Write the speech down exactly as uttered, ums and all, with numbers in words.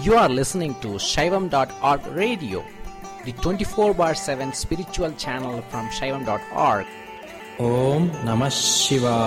You are listening to Shaivam dot org radio, the twenty-four bar seven spiritual channel from Shaivam dot org. Om Namah Shivaya.